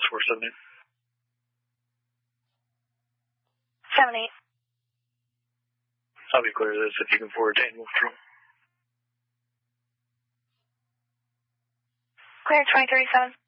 478. 78. I'll be clear to this if you can forward Daniel from. Clear 2037.